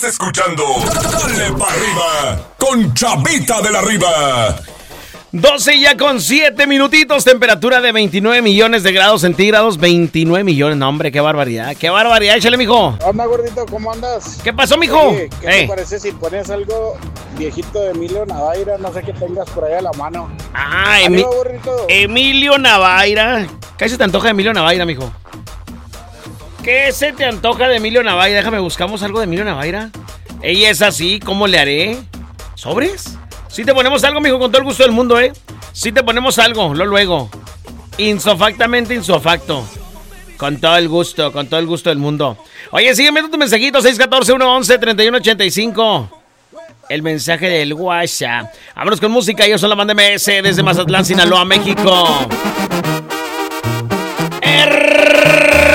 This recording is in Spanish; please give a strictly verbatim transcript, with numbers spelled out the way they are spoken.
Escuchando Dale para arriba con Chavita de la Riva. doce ya con siete minutitos, temperatura de veintinueve millones de grados centígrados, veintinueve millones, no hombre, qué barbaridad, qué barbaridad, échale, mijo. Hola, gordito, ¿cómo andas? ¿Qué pasó, mijo? Oye, ¿qué hey. te parece si pones algo viejito de Emilio Navaira? No sé qué tengas por ahí a la mano. Ah, Emi- Emilio Navaira. ¿Qué se te antoja de Emilio Navaira, mijo? ¿Qué se te antoja de Emilio Navaira? Déjame, buscamos algo de Emilio Navaira. Ella es así, ¿cómo le haré? ¿Sobres? Sí te ponemos algo, mijo, con todo el gusto del mundo, ¿eh? Sí te ponemos algo, lo luego. Insofactamente insofacto. Con todo el gusto, con todo el gusto del mundo. Oye, sígueme tu mensajito, seis uno cuatro, uno once, treinta y uno ochenta y cinco. El mensaje del WhatsApp. Vámonos con música, yo soy la banda M S desde Mazatlán, Sinaloa, México. R